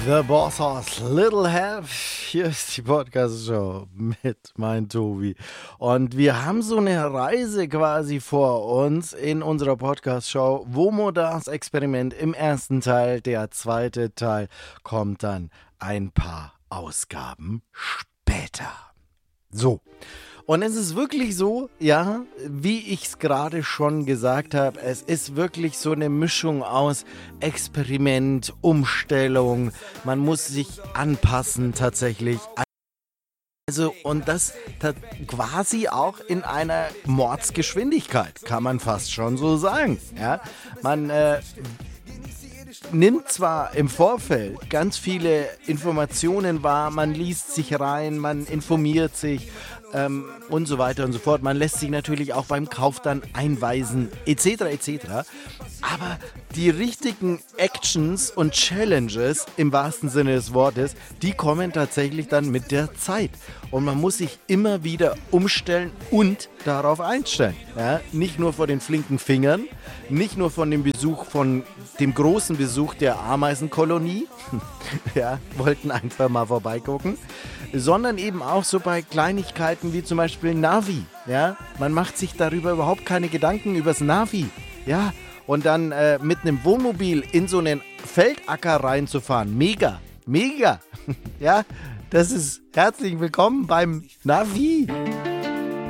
The Boss Hoss Little Help. Hier ist die Podcast-Show mit mein Tobi. Und wir haben so eine Reise quasi vor uns in unserer Podcast-Show. Womodas Experiment im ersten Teil. Der zweite Teil kommt dann ein paar Ausgaben später. So. Und es ist wirklich so, ja, wie ich es gerade schon gesagt habe, es ist wirklich so eine Mischung aus Experiment, Umstellung, man muss sich anpassen tatsächlich. Also, und das quasi auch in einer Mordsgeschwindigkeit, kann man fast schon so sagen. Ja? Man nimmt zwar im Vorfeld ganz viele Informationen wahr, man liest sich rein, man informiert sich und so weiter und so fort. Man lässt sich natürlich auch beim Kauf dann einweisen, etc. etc. Aber die richtigen Actions und Challenges im wahrsten Sinne des Wortes, die kommen tatsächlich dann mit der Zeit. Und man muss sich immer wieder umstellen und darauf einstellen. Ja? Nicht nur vor den flinken Fingern, nicht nur von dem Besuch, von dem großen Besuch der Ameisenkolonie, ja, wollten einfach mal vorbeigucken, sondern eben auch so bei Kleinigkeiten wie zum Beispiel Navi. Ja? Man macht sich darüber überhaupt keine Gedanken übers Navi. Ja? Und dann mit einem Wohnmobil in so einen Feldacker reinzufahren. Mega, mega. Ja, das ist herzlich willkommen beim Navi.